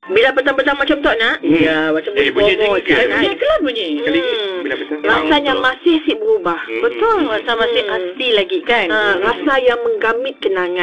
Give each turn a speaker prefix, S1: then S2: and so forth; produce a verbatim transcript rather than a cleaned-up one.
S1: Bila petang-petang macam tak nak,
S2: Hmm.
S1: ya macam
S2: Eh,
S1: bunyi
S2: bunyi
S1: bomot
S2: je
S1: kan.
S2: ke?
S1: Ya, kelas bunyi.
S2: Kali
S1: Hmm.
S2: bila petang.
S3: Rasanya masih si berubah.
S2: Hmm.
S1: Betul, rasa masih
S3: Hmm.
S1: asli lagi kan.
S3: Ha, rasa yang menggamit kenangan.